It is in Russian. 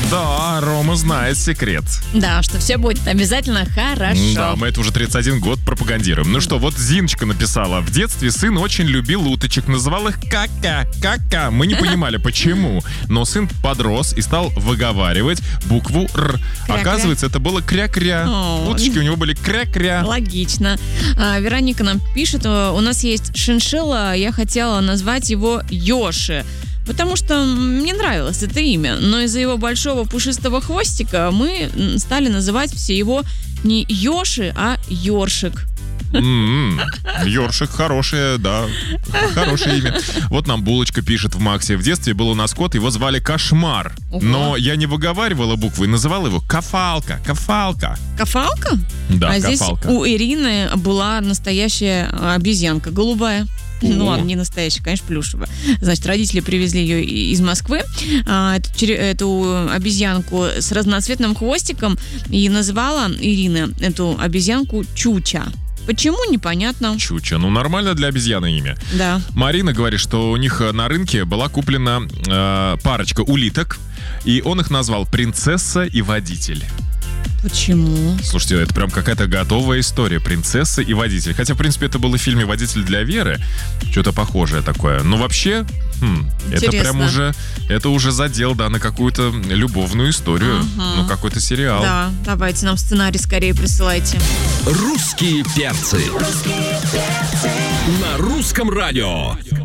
Да, Рома знает секрет. Да, что все будет обязательно хорошо. Да, мы это уже 31 год пропагандируем. Ну что, вот Зиночка написала. В детстве сын очень любил уточек, называл их кака. Мы не понимали, почему. Но сын подрос и стал выговаривать букву Р. Кря-кря. Оказывается, это было кря-кря. О. Уточки у него были кря-кря. Логично. Вероника нам пишет, у нас есть шиншилла, я хотела назвать его Йоши, потому что мне нравилось это имя, но из-за его большого пушистого хвостика мы стали называть все его не Йоши, а Йоршик. Ёршик хорошее, да, хорошее имя. Вот нам Булочка пишет в Максе. В детстве был у нас кот, его звали Кошмар. Ого. Но я не выговаривала буквы и называл его Кафалка. Кафалка? Да, А здесь Кафалка. у Ирины была настоящая обезьянка, голубая. Ну ладно, не настоящая, конечно, плюшевая. Значит, родители привезли ее из Москвы, эту обезьянку с разноцветным хвостиком, и называла Ирина эту обезьянку Чуча. Почему, непонятно. Чуча. Ну, нормально для обезьяны имя. Да. Марина говорит, что у них на рынке была куплена парочка улиток, и он их назвал «Принцесса и водитель». Почему? Слушайте, это прям какая-то готовая история. «Принцесса и водитель». Хотя, в принципе, это было в фильме «Водитель для Веры». Что-то похожее такое. Но вообще, это прям уже задел, да, на какую-то любовную историю. Ага. Ну, какой-то сериал. Да, давайте нам сценарий скорее присылайте. «Русские перцы» на Русском радио.